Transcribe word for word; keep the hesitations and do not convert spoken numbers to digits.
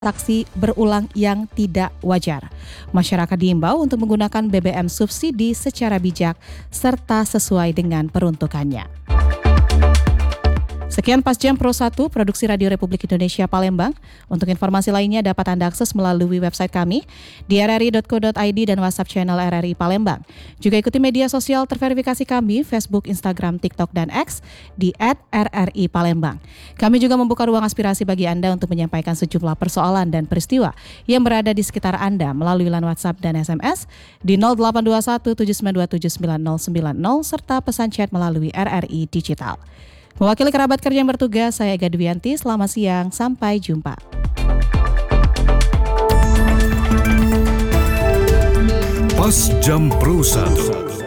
transaksi berulang yang tidak wajar. Masyarakat diimbau untuk menggunakan B B M subsidi secara bijak serta sesuai dengan peruntukannya. Sekian Pas Jam Pro satu, Produksi Radio Republik Indonesia Palembang. Untuk informasi lainnya dapat Anda akses melalui website kami di r r i dot co dot i d dan WhatsApp channel R R I Palembang. Juga ikuti media sosial terverifikasi kami, Facebook, Instagram, TikTok, dan X di et r r i palembang. Kami juga membuka ruang aspirasi bagi Anda untuk menyampaikan sejumlah persoalan dan peristiwa yang berada di sekitar Anda melalui line WhatsApp dan S M S di nol delapan dua satu tujuh sembilan dua tujuh sembilan nol sembilan nol serta pesan chat melalui R R I Digital. Mewakili kerabat kerja yang bertugas, saya Ega Dwianti. Selamat siang, sampai jumpa. Pas Jam Pro satu.